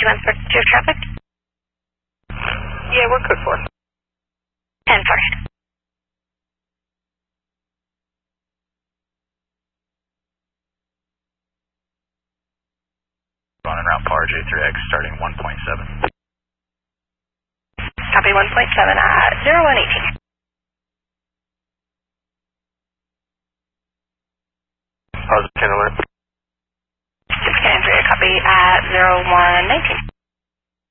transport to traffic? Yeah, we're code 4. 10, sorry. On en route par J3X starting 1.7. Copy 1.7 at 0118. Positive channel in. 6 Andrea, copy at 0119.